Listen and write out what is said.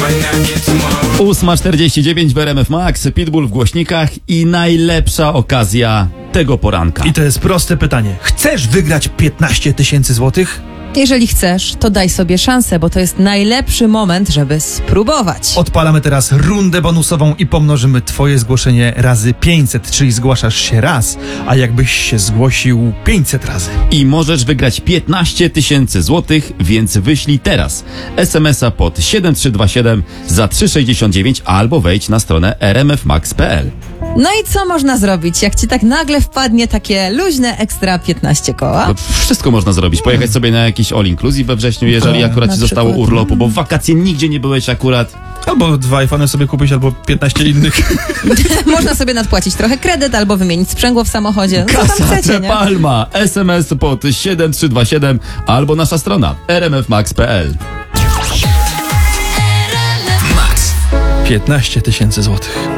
8:49 w RMF Max, Pitbull w głośnikach i najlepsza okazja tego poranka. I to jest proste pytanie. Chcesz wygrać 15 000 złotych? Jeżeli chcesz, to daj sobie szansę, bo to jest najlepszy moment, żeby spróbować. Odpalamy teraz rundę bonusową i pomnożymy twoje zgłoszenie razy 500, czyli zgłaszasz się raz, a jakbyś się zgłosił 500 razy. I możesz wygrać 15 000 złotych, więc wyślij teraz SMS-a pod 7327 za 3,69 albo wejdź na stronę rmfmax.pl. No i co można zrobić, jak ci tak nagle wpadnie takie luźne ekstra 15 koła? No, wszystko można zrobić. Pojechać sobie na jakiś all inclusive we wrześniu, jeżeli akurat na ci zostało przykład. urlopu, bo w wakacje nigdzie nie byłeś akurat. Albo 2 iPhony sobie kupić, albo 15 innych. Można sobie nadpłacić trochę kredyt albo wymienić sprzęgło w samochodzie. No, co tam Kasa chcecie, nie? Palma. SMS pod 7327 albo nasza strona rmfmax.pl. 15 000 złotych.